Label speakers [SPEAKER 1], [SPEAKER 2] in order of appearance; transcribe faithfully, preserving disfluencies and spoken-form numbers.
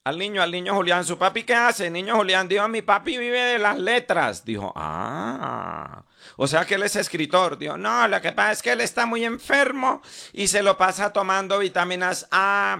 [SPEAKER 1] al niño, al niño Julián, ¿su papi qué hace? Niño Julián dijo, mi papi vive de las letras. Dijo, ah, o sea que él es escritor. Dijo, no, lo que pasa es que él está muy enfermo y se lo pasa tomando vitaminas A,